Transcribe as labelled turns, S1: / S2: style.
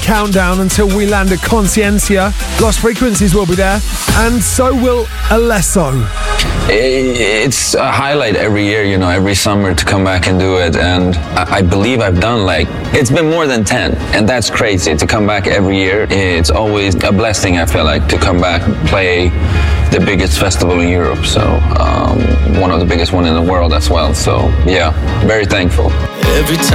S1: countdown until we land at Conciencia. Lost Frequencies will be there, and so will Alesso.
S2: It's a highlight every year, every summer to come back and do it. And I believe I've done it's been more than 10. And that's crazy to come back every year. It's always a blessing, I feel like, to come back and play the biggest festival in Europe. So one of the biggest one in the world as well. So yeah, very thankful.
S3: Every time